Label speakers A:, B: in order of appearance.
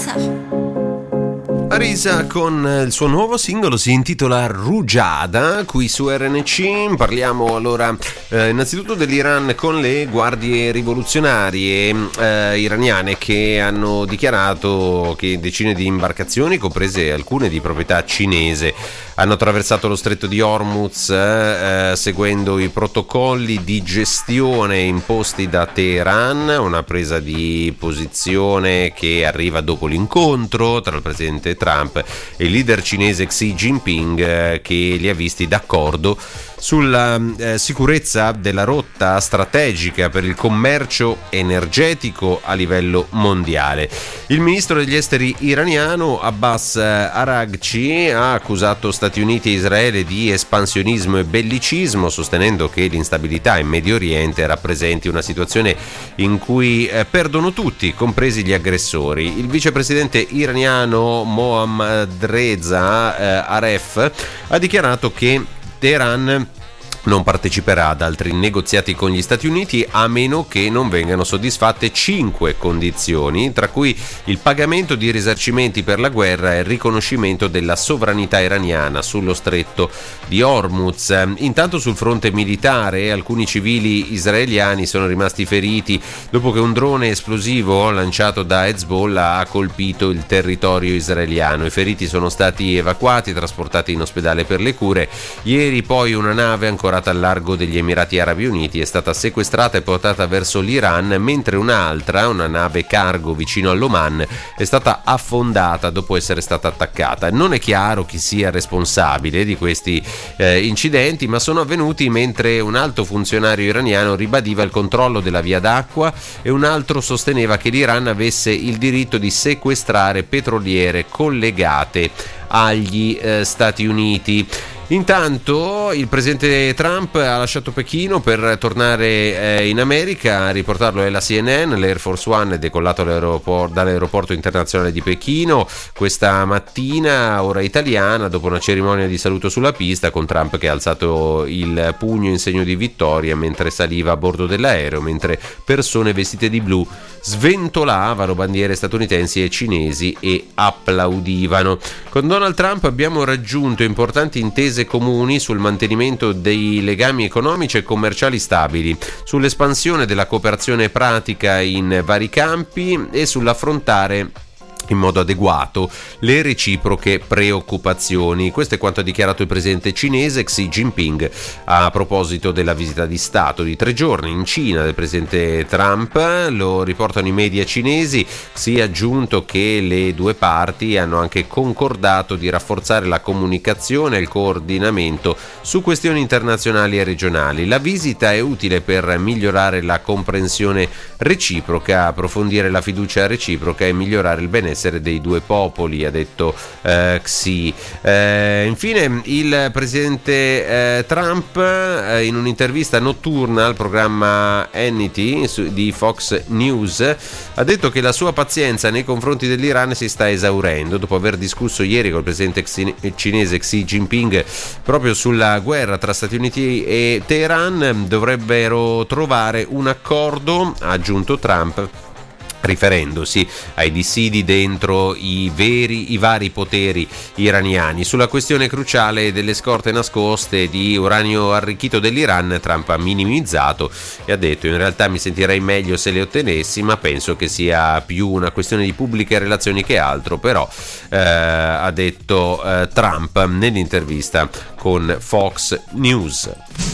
A: Arisa con il suo nuovo singolo si intitola Rugiada, qui su RNC. Parliamo allora innanzitutto dell'Iran con le guardie rivoluzionarie iraniane che hanno dichiarato che decine di imbarcazioni, comprese alcune di proprietà cinese, hanno attraversato lo stretto di Hormuz seguendo i protocolli di gestione imposti da Teheran, una presa di posizione che arriva dopo l'incontro tra il presidente Trump e il leader cinese Xi Jinping, che li ha visti d'accordo sulla sicurezza della rotta strategica per il commercio energetico a livello mondiale. Il ministro degli esteri iraniano Abbas Araghchi ha accusato Stati Uniti e Israele di espansionismo e bellicismo, sostenendo che l'instabilità in Medio Oriente rappresenti una situazione in cui perdono tutti, compresi gli aggressori. Il vicepresidente iraniano Mohammad Reza Aref ha dichiarato che Teheran non parteciperà ad altri negoziati con gli Stati Uniti a meno che non vengano soddisfatte 5 condizioni, tra cui il pagamento di risarcimenti per la guerra e il riconoscimento della sovranità iraniana sullo stretto di Hormuz. Intanto sul fronte militare alcuni civili israeliani sono rimasti feriti dopo che un drone esplosivo lanciato da Hezbollah ha colpito il territorio israeliano. I feriti sono stati evacuati e trasportati in ospedale per le cure. Ieri poi una nave ancorata al largo degli Emirati Arabi Uniti è stata sequestrata e portata verso l'Iran, mentre un'altra, una nave cargo vicino all'Oman, è stata affondata dopo essere stata attaccata. Non è chiaro chi sia responsabile di questi incidenti, ma sono avvenuti mentre un alto funzionario iraniano ribadiva il controllo della via d'acqua e un altro sosteneva che l'Iran avesse il diritto di sequestrare petroliere collegate agli Stati Uniti. Intanto il presidente Trump ha lasciato Pechino per tornare in America. A riportarlo è la CNN. L'Air Force One è decollato dall'aeroporto internazionale di Pechino questa mattina, ora italiana, dopo una cerimonia di saluto sulla pista, con Trump che ha alzato il pugno in segno di vittoria mentre saliva a bordo dell'aereo, mentre persone vestite di blu sventolavano bandiere statunitensi e cinesi e applaudivano. Con Donald Trump abbiamo raggiunto importanti intese comuni sul mantenimento dei legami economici e commerciali stabili, sull'espansione della cooperazione pratica in vari campi e sull'affrontare in modo adeguato le reciproche preoccupazioni. Questo è quanto ha dichiarato il presidente cinese Xi Jinping a proposito della visita di Stato di 3 giorni in Cina del presidente Trump. Lo riportano i media cinesi. Xi ha aggiunto che le due parti hanno anche concordato di rafforzare la comunicazione e il coordinamento su questioni internazionali e regionali. La visita è utile per migliorare la comprensione reciproca, approfondire la fiducia reciproca e migliorare il benessere dei due popoli, ha detto Xi. Infine il presidente Trump in un'intervista notturna al programma Hannity di Fox News ha detto che la sua pazienza nei confronti dell'Iran si sta esaurendo dopo aver discusso ieri col presidente cinese Xi Jinping proprio sulla guerra tra Stati Uniti e Teheran. Dovrebbero trovare un accordo, ha aggiunto Trump, riferendosi ai dissidi dentro i vari poteri iraniani. Sulla questione cruciale delle scorte nascoste di uranio arricchito dell'Iran, Trump ha minimizzato e ha detto: in realtà mi sentirei meglio se le ottenessi, ma penso che sia più una questione di pubbliche relazioni che altro. Però ha detto Trump nell'intervista con Fox News.